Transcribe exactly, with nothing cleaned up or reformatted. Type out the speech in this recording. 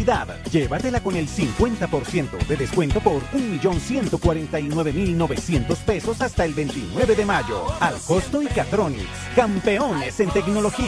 Navidad. Llévatela con el cincuenta por ciento de descuento por un millón ciento cuarenta y nueve mil novecientos pesos hasta el veintinueve de mayo. Al costo y Catronics. Campeones en tecnología.